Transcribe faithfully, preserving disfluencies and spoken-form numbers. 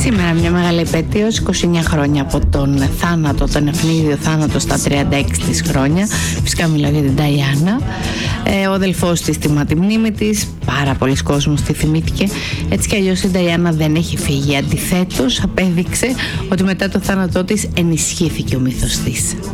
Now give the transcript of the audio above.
Σήμερα μια μεγάλη επέτειος, είκοσι εννιά χρόνια από τον θάνατο, τον ευνίδιο θάνατο στα τριάντα έξι της χρόνια. Φυσικά μιλάω για την Νταϊάννα. Ε, ο αδελφός της τιμά τη μνήμη της, πάρα πολλοί κόσμος τη θυμήθηκε. Έτσι κι αλλιώς η Νταϊάννα δεν έχει φύγει. Αντιθέτως, απέδειξε ότι μετά το θάνατό της ενισχύθηκε ο μύθος της.